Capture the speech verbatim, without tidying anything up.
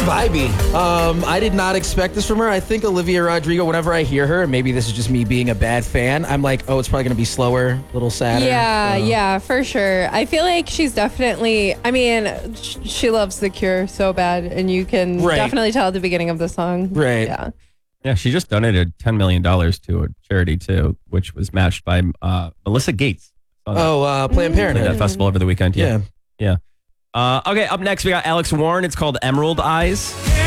vibey. Um, I did not expect this from her. I think Olivia Rodrigo, whenever I hear her, and maybe this is just me being a bad fan, I'm like, oh, it's probably going to be slower, a little sadder. Yeah, so. yeah, for sure. I feel like she's definitely, I mean, sh- she loves The Cure so bad, and you can Right. definitely tell at the beginning of the song. Right. Yeah. Yeah, she just donated ten million dollars to a charity, too, which was matched by uh, Melissa Gates. Oh, uh, Planned Played Parenthood. that festival over the weekend. Yeah. Yeah. Uh, okay, up next, we got Alex Warren. It's called Emerald Eyes.